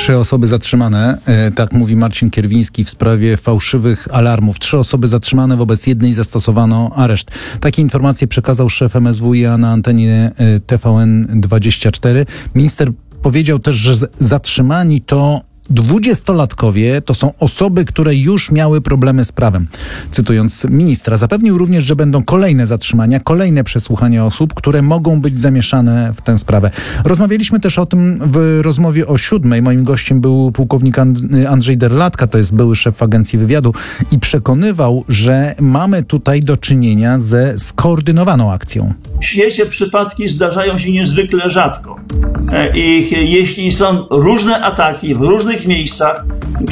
3 osoby zatrzymane, tak mówi Marcin Kierwiński w sprawie fałszywych alarmów. 3 osoby zatrzymane, wobec jednej zastosowano areszt. Takie informacje przekazał szef MSWiA na antenie TVN24. Minister powiedział też, że zatrzymani to 20-latkowie, to są osoby, które już miały problemy z prawem. Cytując ministra, zapewnił również, że będą kolejne zatrzymania, kolejne przesłuchania osób, które mogą być zamieszane w tę sprawę. Rozmawialiśmy też o tym w rozmowie o 7:00. Moim gościem był pułkownik Andrzej Derlatka, to jest były szef Agencji Wywiadu, i przekonywał, że mamy tutaj do czynienia ze skoordynowaną akcją. W świecie przypadki zdarzają się niezwykle rzadko. I jeśli są różne ataki w różnych miejscach,